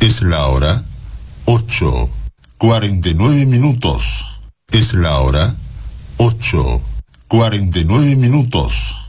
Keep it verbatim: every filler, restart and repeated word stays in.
Es la hora ocho, cuarenta y nueve minutos. Es la hora ocho, cuarenta y nueve minutos.